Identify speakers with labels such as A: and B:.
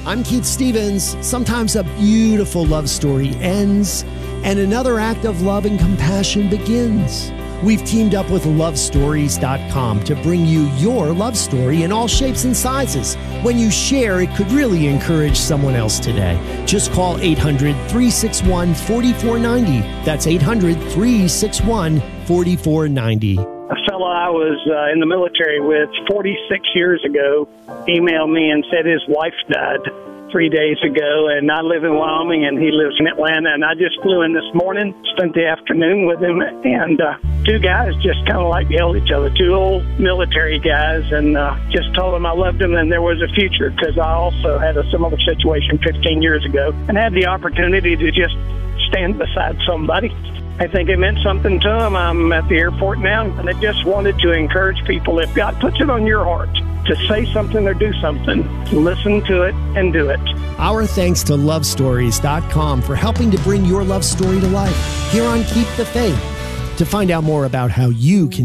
A: I'm Keith Stevens. Sometimes a beautiful love story ends and another act of love and compassion begins. We've teamed up with lovestories.com to bring you your love story in all shapes and sizes. When you share, it could really encourage someone else today. Just call 800-361-4490. That's 800-361-4490.
B: A fellow I was in the military with 46 years ago emailed me and said his wife died 3 days ago, and I live in Wyoming and he lives in Atlanta, and I just flew in this morning, spent the afternoon with him, and two guys just kind of like held each other, two old military guys, and just told him I loved him and there was a future, because I also had a similar situation 15 years ago and had the opportunity to just stand beside somebody. I think it meant something to him. I'm at the airport now, and I just wanted to encourage people, if God puts it on your heart to say something or do something, listen to it and do it.
A: Our thanks to lovestories.com for helping to bring your love story to life here on Keep the Faith. To find out more about how you can